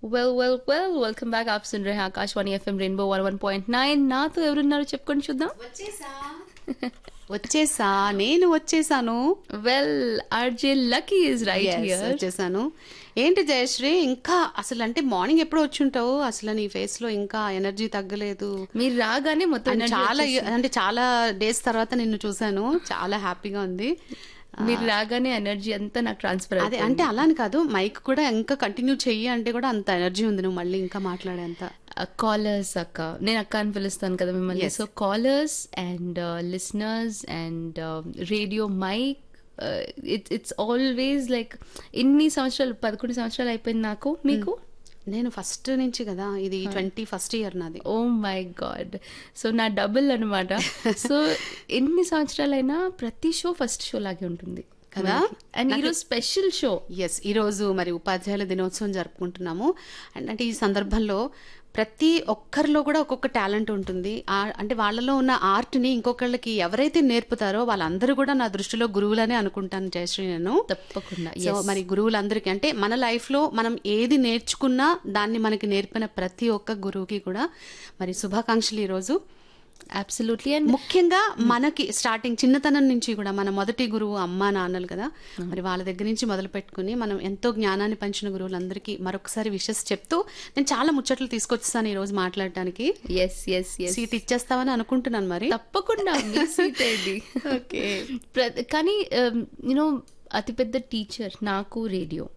Welcome back. आप सुन रहे हैं आकाशवाणी एफएम रेनबो 101.9. నాతో ఎవరున్నారు చెప్పుకొని చూద్దాం. వచ్చేసా నేను వచ్చేసాను. Well, RJ lucky is right here. వచ్చేసాను. ఏంటి జయశ్రీ, ఇంకా అసలు అంటే మార్నింగ్ ఎప్పుడు వచ్చి ఉంటావు, అసలు నీ ఫేస్ లో ఇంకా ఎనర్జీ తగ్గలేదు. మీరు రాగానే మొత్తం చాలా డేస్ తర్వాత నిన్ను చూసాను, చాలా హ్యాపీగా ఉంది. మీరు రాగానే ఎనర్జీ అంతా నాకు ట్రాన్స్ఫర్ అదే అంటే అలా అని కాదు, మైక్ కూడా ఇంకా కంటిన్యూ చెయ్యి అంటే కూడా అంత ఎనర్జీ ఉంది నువ్వు మళ్ళీ ఇంకా మాట్లాడేంత. కాలర్స్ అక్క, నేను అక్క అని పిలుస్తాను కదా మిమ్మల్ని. So callers and listeners and radio mic, it's always like ఇన్ని సంవత్సరాలు, 11 సంవత్సరాలు అయిపోయింది నాకు. మీకు? నేను ఫస్ట్ నుంచి కదా, ఇది 21st ఇయర్ నాది. ఓ మై గాడ్, సో నా డబుల్ అనమాట. సో ఎన్ని సంవత్సరాలైనా ప్రతి షో ఫస్ట్ షో లాగే ఉంటుంది కదా. అండ్ ఈరోజు స్పెషల్ షో. ఎస్, ఈరోజు మరి ఉపాధ్యాయుల దినోత్సవం జరుపుకుంటున్నాము. అండ్ అంటే ఈ సందర్భంలో ప్రతి ఒక్కరిలో కూడా ఒక్కొక్క టాలెంట్ ఉంటుంది. అంటే వాళ్ళలో ఉన్న ఆర్ట్ని ఇంకొకళ్ళకి ఎవరైతే నేర్పుతారో వాళ్ళందరూ కూడా నా దృష్టిలో గురువులనే అనుకుంటాను జయశ్రీ నేను. తప్పకుండా. సో మరి గురువులందరికీ అంటే మన లైఫ్లో మనం ఏది నేర్చుకున్నా దాన్ని మనకి నేర్పిన ప్రతి ఒక్క గురువుకి కూడా మరి శుభాకాంక్షలు ఈరోజు. అబ్సల్యూట్లీ. అండ్ ముఖ్యంగా మనకి స్టార్టింగ్ చిన్నతనం నుంచి కూడా మన మొదటి గురువు అమ్మా నాన్నలు కదా, మరి వాళ్ళ దగ్గర నుంచి మొదలు పెట్టుకుని మనం ఎంతో జ్ఞానాన్ని పంచిన గురువులందరికీ మరొకసారి విషెస్ చెప్తూ నేను చాలా ముచ్చట్లు తీసుకొచ్చేసాను ఈ రోజు మాట్లాడటానికి. సీట్ ఇచ్చేస్తావని అనుకుంటున్నాను. మరి తప్పకుండా ఓకే. కానీ యూనో అతిపెద్ద టీచర్ నాకు రేడియో.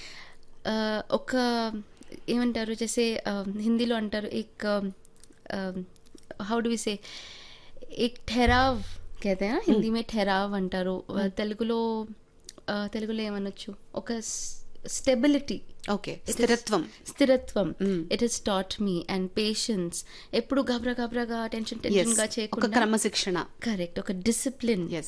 ఒక ఏమంటారు చేసే హిందీలో అంటారు एक हाउ डू वी से एक ठहराव कहते हैं ना, हिंदी में ठहराव అంటారు. తెలుగులో ఏమనొచ్చు, ఒక స్టెబిలిటీ. ఓకే, స్థిరత్వం. It has taught me and patience. ఎప్పుడు గబరగా టెన్షన్ గా చేయకుండా క్రమశిక్షణ. కరెక్ట్, ఒక డిసిప్లిన్.